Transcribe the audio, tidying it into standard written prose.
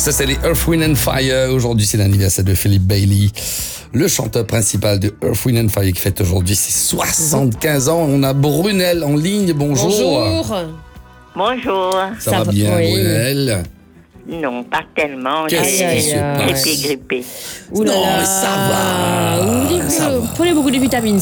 Ça, c'est les Earth, Wind and Fire. Aujourd'hui, c'est l'anniversaire de Philip Bailey, le chanteur principal de Earth, Wind and Fire, qui fête aujourd'hui ses 75 ans. On a Brunel en ligne. Bonjour. Bonjour. Bonjour. Ça va bien, oui. Brunel? Non, pas tellement. Qu'est-ce qui se passe? Grippé. Ouh là Non, là. mais ça va. Ouh, Ça va. Prenez beaucoup de vitamine